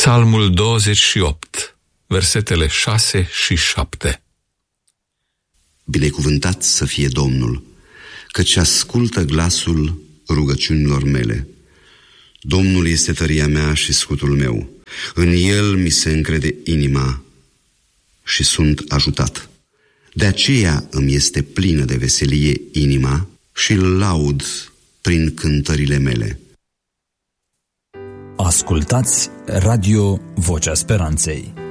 Psalmul 28, versetele 6 și 7. Binecuvântat să fie Domnul, căci ascultă glasul rugăciunilor mele. Domnul este tăria mea și scutul meu. În El mi se încrede inima și sunt ajutat. De aceea îmi este plină de veselie inima și îl laud prin cântările mele. Ascultați Radio Vocea Speranței.